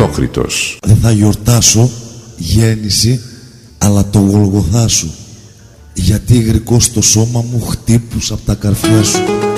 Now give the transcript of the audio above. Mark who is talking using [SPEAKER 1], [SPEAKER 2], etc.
[SPEAKER 1] Νεόκριτος.
[SPEAKER 2] Δεν θα γιορτάσω γέννηση, αλλά το Γολγοθά σου, γιατί υγρικό στο σώμα μου χτύπους απ' τα καρφιά σου.